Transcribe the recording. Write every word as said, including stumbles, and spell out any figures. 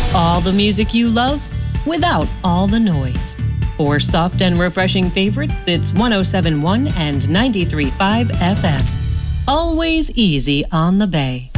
All the music you love without all the noise. For soft and refreshing favorites, it's one oh seven point one and ninety-three point five F M. Always easy on the Bay.